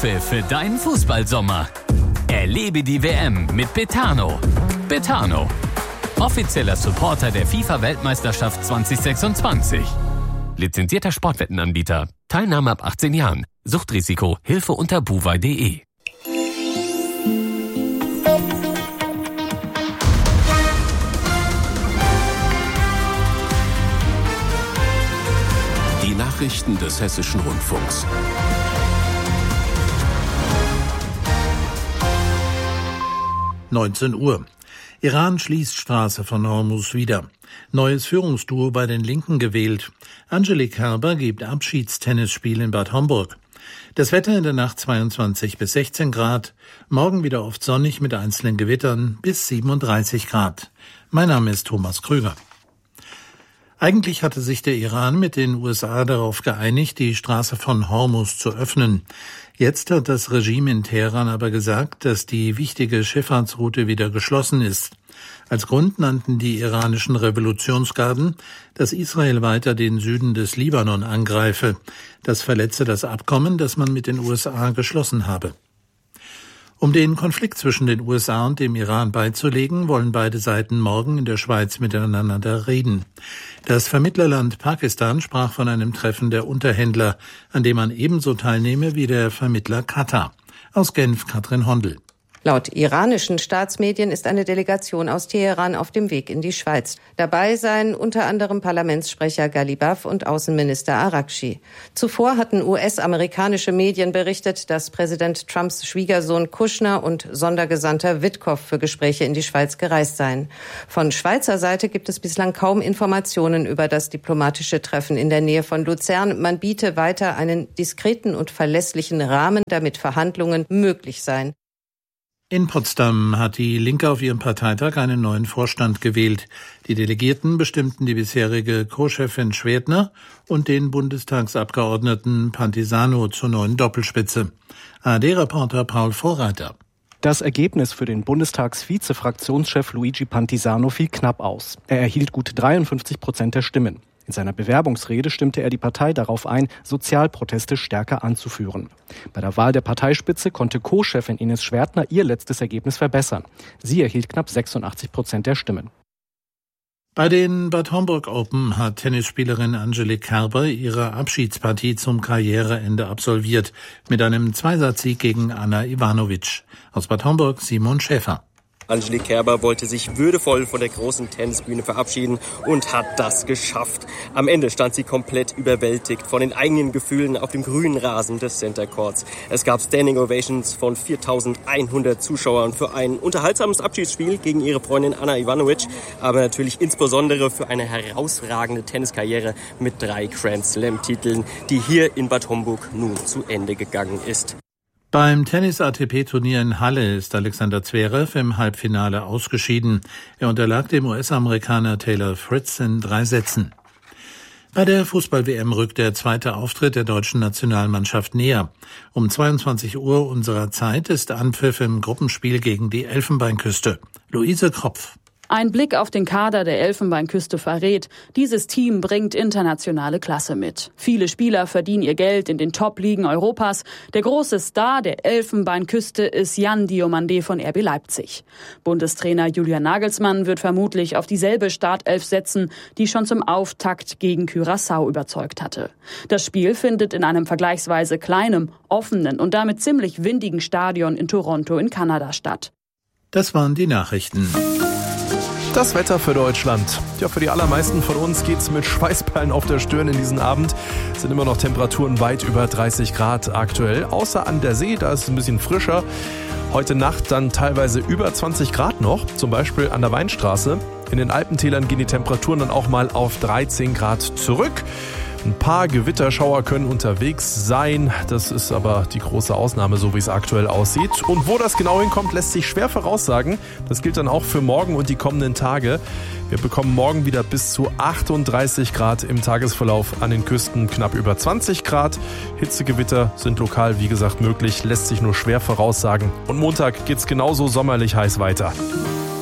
Hilfe für deinen Fußballsommer. Erlebe die WM mit Betano. Betano, offizieller Supporter der FIFA-Weltmeisterschaft 2026. Lizenzierter Sportwettenanbieter. Teilnahme ab 18 Jahren. Suchtrisiko. Hilfe unter buwei.de. Die Nachrichten des Hessischen Rundfunks. (19 Uhr). Iran schließt Straße von Hormuz wieder. Neues Führungsduo bei den Linken gewählt. Angelique Kerber gibt Abschiedstennisspiel in Bad Homburg. Das Wetter in der Nacht 22 bis 16 Grad. Morgen wieder oft sonnig mit einzelnen Gewittern bis 37 Grad. Mein Name ist Thomas Krüger. Eigentlich hatte sich der Iran mit den USA darauf geeinigt, die Straße von Hormuz zu öffnen. Jetzt hat das Regime in Teheran aber gesagt, dass die wichtige Schifffahrtsroute wieder geschlossen ist. Als Grund nannten die iranischen Revolutionsgarden, dass Israel weiter den Süden des Libanon angreife. Das verletze das Abkommen, das man mit den USA geschlossen habe. Um den Konflikt zwischen den USA und dem Iran beizulegen, wollen beide Seiten morgen in der Schweiz miteinander reden. Das Vermittlerland Pakistan sprach von einem Treffen der Unterhändler, an dem man ebenso teilnehme wie der Vermittler Katar. Aus Genf Katrin Hondel. Laut iranischen Staatsmedien ist eine Delegation aus Teheran auf dem Weg in die Schweiz. Dabei seien unter anderem Parlamentssprecher Ghalibaf und Außenminister Araghchi. Zuvor hatten US-amerikanische Medien berichtet, dass Präsident Trumps Schwiegersohn Kushner und Sondergesandter Witkow für Gespräche in die Schweiz gereist seien. Von Schweizer Seite gibt es bislang kaum Informationen über das diplomatische Treffen in der Nähe von Luzern. Man biete weiter einen diskreten und verlässlichen Rahmen, damit Verhandlungen möglich seien. In Potsdam hat die Linke auf ihrem Parteitag einen neuen Vorstand gewählt. Die Delegierten bestimmten die bisherige Co-Chefin Schwerdner und den Bundestagsabgeordneten Pantisano zur neuen Doppelspitze. ARD-Reporter Paul Vorreiter. Das Ergebnis für den Bundestagsvize-Fraktionschef Luigi Pantisano fiel knapp aus. Er erhielt gut 53% der Stimmen. In seiner Bewerbungsrede stimmte er die Partei darauf ein, Sozialproteste stärker anzuführen. Bei der Wahl der Parteispitze konnte Co-Chefin Ines Schwerdner ihr letztes Ergebnis verbessern. Sie erhielt knapp 86% der Stimmen. Bei den Bad Homburg Open hat Tennisspielerin Angelique Kerber ihre Abschiedspartie zum Karriereende absolviert, mit einem Zweisatzsieg gegen Anna Ivanovic. Aus Bad Homburg Simon Schäfer. Angelique Kerber wollte sich würdevoll von der großen Tennisbühne verabschieden und hat das geschafft. Am Ende stand sie komplett überwältigt von den eigenen Gefühlen auf dem grünen Rasen des Center Courts. Es gab Standing Ovations von 4.100 Zuschauern für ein unterhaltsames Abschiedsspiel gegen ihre Freundin Anna Ivanovic, aber natürlich insbesondere für eine herausragende Tenniskarriere mit 3 Grand-Slam-Titeln, die hier in Bad Homburg nun zu Ende gegangen ist. Beim Tennis-ATP-Turnier in Halle ist Alexander Zverev im Halbfinale ausgeschieden. Er unterlag dem US-Amerikaner Taylor Fritz in 3 Sätzen. Bei der Fußball-WM rückt der zweite Auftritt der deutschen Nationalmannschaft näher. Um 22 Uhr unserer Zeit ist Anpfiff im Gruppenspiel gegen die Elfenbeinküste. Luise Kropf. Ein Blick auf den Kader der Elfenbeinküste verrät, dieses Team bringt internationale Klasse mit. Viele Spieler verdienen ihr Geld in den Top-Ligen Europas. Der große Star der Elfenbeinküste ist Jan Diomande von RB Leipzig. Bundestrainer Julian Nagelsmann wird vermutlich auf dieselbe Startelf setzen, die schon zum Auftakt gegen Curaçao überzeugt hatte. Das Spiel findet in einem vergleichsweise kleinen, offenen und damit ziemlich windigen Stadion in Toronto in Kanada statt. Das waren die Nachrichten. Das Wetter für Deutschland. Ja, für die allermeisten von uns geht's mit Schweißperlen auf der Stirn in diesen Abend. Es sind immer noch Temperaturen weit über 30 Grad aktuell. Außer an der See, da ist es ein bisschen frischer. Heute Nacht dann teilweise über 20 Grad noch, zum Beispiel an der Weinstraße. In den Alpentälern gehen die Temperaturen dann auch mal auf 13 Grad zurück. Ein paar Gewitterschauer können unterwegs sein. Das ist aber die große Ausnahme, so wie es aktuell aussieht. Und wo das genau hinkommt, lässt sich schwer voraussagen. Das gilt dann auch für morgen und die kommenden Tage. Wir bekommen morgen wieder bis zu 38 Grad im Tagesverlauf, an den Küsten knapp über 20 Grad. Hitzegewitter sind lokal, wie gesagt, möglich, lässt sich nur schwer voraussagen. Und Montag geht's genauso sommerlich heiß weiter.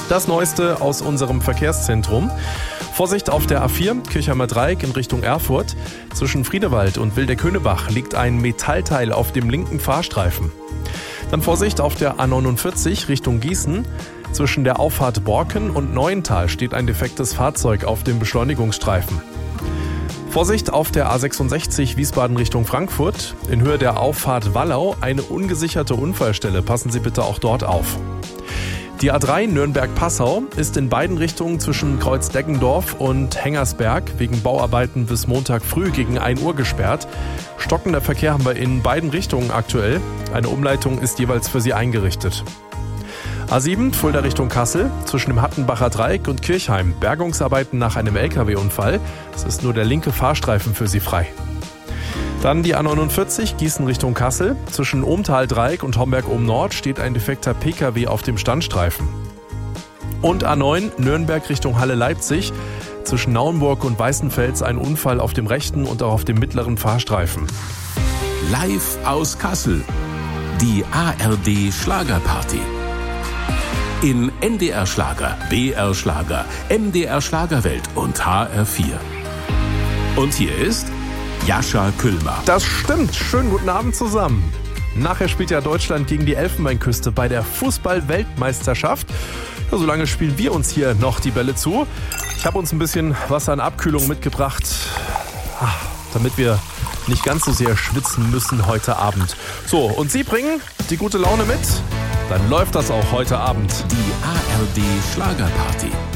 Das Neueste aus unserem Verkehrszentrum. Vorsicht auf der A4, Kirchheimer Dreieck in Richtung Erfurt. Zwischen Friedewald und Wildeköhnebach liegt ein Metallteil auf dem linken Fahrstreifen. Dann Vorsicht auf der A49 Richtung Gießen. Zwischen der Auffahrt Borken und Neuental steht ein defektes Fahrzeug auf dem Beschleunigungsstreifen. Vorsicht auf der A66 Wiesbaden Richtung Frankfurt. In Höhe der Auffahrt Wallau eine ungesicherte Unfallstelle. Passen Sie bitte auch dort auf. Die A3 Nürnberg-Passau ist in beiden Richtungen zwischen Kreuz-Deggendorf und Hengersberg wegen Bauarbeiten bis Montag früh gegen 1 Uhr gesperrt. Stockender Verkehr haben wir in beiden Richtungen aktuell. Eine Umleitung ist jeweils für Sie eingerichtet. A7 Fulda Richtung Kassel zwischen dem Hattenbacher Dreieck und Kirchheim. Bergungsarbeiten nach einem LKW-Unfall. Es ist nur der linke Fahrstreifen für Sie frei. Dann die A49 Gießen Richtung Kassel. Zwischen Ohmtal-Dreieck und Homberg-Ohm-Nord steht ein defekter PKW auf dem Standstreifen. Und A9 Nürnberg Richtung Halle-Leipzig. Zwischen Nauenburg und Weißenfels ein Unfall auf dem rechten und auch auf dem mittleren Fahrstreifen. Live aus Kassel. Die ARD Schlagerparty. In NDR Schlager, BR Schlager, MDR Schlagerwelt und HR4. Und hier ist Jascha Küllmer. Das stimmt. Schönen guten Abend zusammen. Nachher spielt ja Deutschland gegen die Elfenbeinküste bei der Fußball-Weltmeisterschaft. Ja, solange spielen wir uns hier noch die Bälle zu. Ich habe uns ein bisschen Wasser an Abkühlung mitgebracht, damit wir nicht ganz so sehr schwitzen müssen heute Abend. So, und Sie bringen die gute Laune mit? Dann läuft das auch heute Abend. Die ARD Schlagerparty.